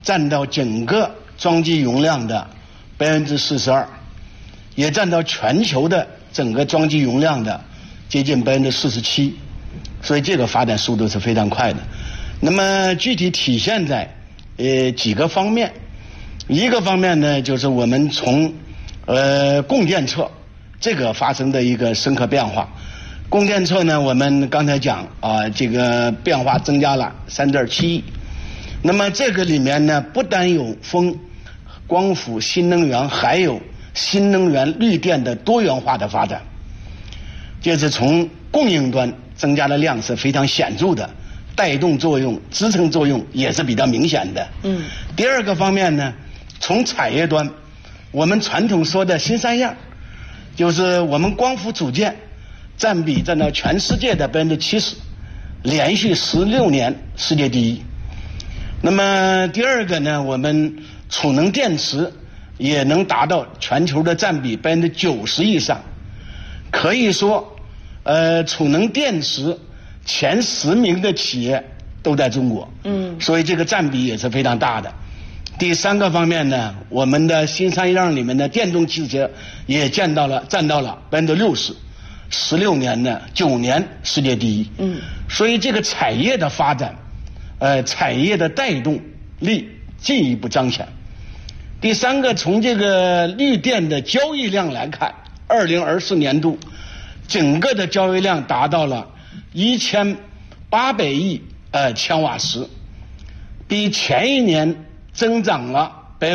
占到整个装机容量的42%，也占到全球的整个装机容量的接近47%，所以这个发展速度是非常快的。那么具体体现在几个方面，一个方面呢，就是我们从供电侧这个发生的一个深刻变化。供电侧呢，我们刚才讲这个变化增加了3.7亿。那么这个里面呢，不单有风、光伏、新能源，还有新能源绿电的多元化的发展。这是从供应端增加的量是非常显著的，带动作用、支撑作用也是比较明显的。第二个方面呢，从产业端，我们传统说的新三样，就是我们光伏组件占比占到全世界的70%，连续16年世界第一。那么第二个呢，我们储能电池也能达到全球的占比90%以上，可以说储能电池前10名的企业都在中国。所以这个占比也是非常大的。第三个方面呢，我们的新三样里面的电动汽车也占到了60%，16年呢9年世界第一。所以这个产业的发展产业的带动力进一步彰显。第三个，从这个绿电的交易量来看，2024年度整个的交易量达到了1800亿千瓦时，比前一年增长了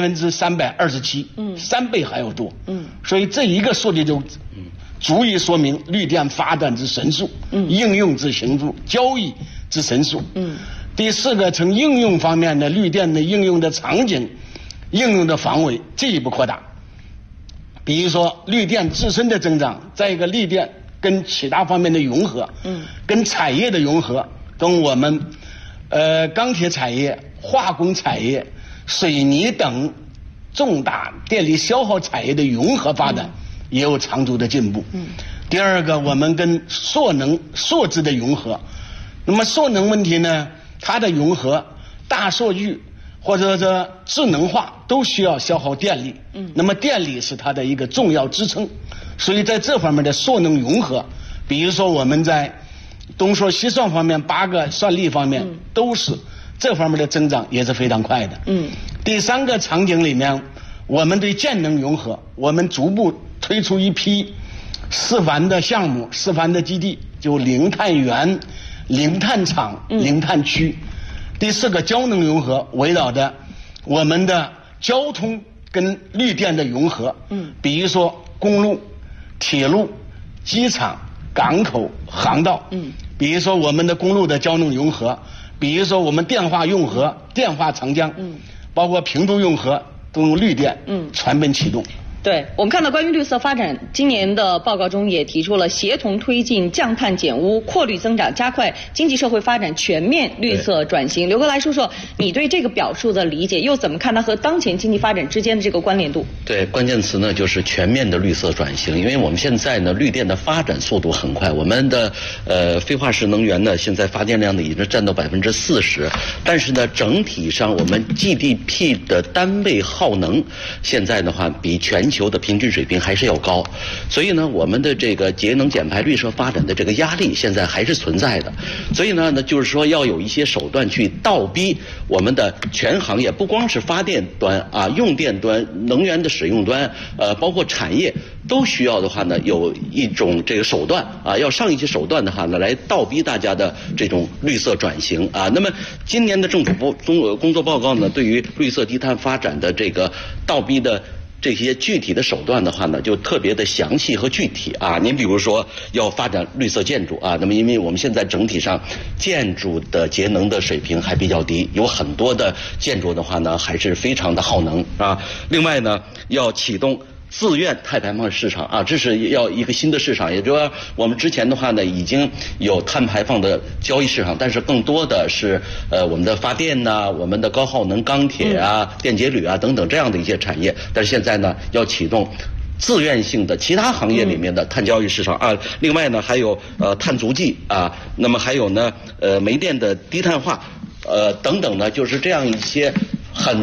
327%，3倍还要多。所以这一个数据就足以说明绿电发展之神速，应用之迅速，交易之神速。第四个，从应用方面的绿电的应用的场景、应用的范围进一步扩大。比如说绿电自身的增长，再一个绿电跟其他方面的融合，跟产业的融合，跟我们钢铁产业、化工产业、水泥等重大电力消耗产业的融合发展也有长足的进步。第二个，我们跟塑能、塑质的融合。那么塑能问题呢，它的融合，大数据或者说智能化都需要消耗电力。那么电力是它的一个重要支撑，所以在这方面的塑能融合，比如说我们在东数西算方面8个算力方面都是这方面的增长也是非常快的。第三个场景里面，我们对建能融合，我们逐步推出一批示范的项目、示范的基地，就零碳园、零碳厂、零碳区。第四个，交能融合，围绕着我们的交通跟绿电的融合。比如说公路、铁路、机场、港口、航道。比如说我们的公路的交能融合，比如说我们电话用核、电话长江，包括平度用核都用绿电，全面启动。 对，我们看到关于绿色发展，今年的报告中也提出了协同推进降碳减污、扩绿增长，加快经济社会发展全面绿色转型。刘哥来说说你对这个表述的理解，又怎么看它和当前经济发展之间的这个关联度？ 对，关键词呢就是全面的绿色转型，因为我们现在呢绿电的发展速度很快，我们的非化石能源呢现在发电量呢已经占到40%，但是呢整体上我们 GDP 的单位耗能现在的话比全球的平均水平还是要高，所以呢我们的这个节能减排绿色发展的这个压力现在还是存在的，所以呢就是说要有一些手段去倒逼我们的全行业，不光是发电端用电端、能源的使用端，包括产业都需要的话呢有一种这个手段要上一些手段的话呢来倒逼大家的这种绿色转型那么今年的政府工作报告呢对于绿色低碳发展的这个倒逼的这些具体的手段的话呢，就特别的详细和具体您比如说要发展绿色建筑那么因为我们现在整体上建筑的节能的水平还比较低，有很多的建筑的话呢还是非常的耗能另外呢，要启动自愿碳排放市场这是要一个新的市场，也就是说我们之前的话呢已经有碳排放的交易市场，但是更多的是我们的发电我们的高耗能钢铁电解铝等等这样的一些产业，但是现在呢要启动自愿性的其他行业里面的碳交易市场另外呢还有碳足迹那么还有呢煤电的低碳化等等呢，就是这样一些很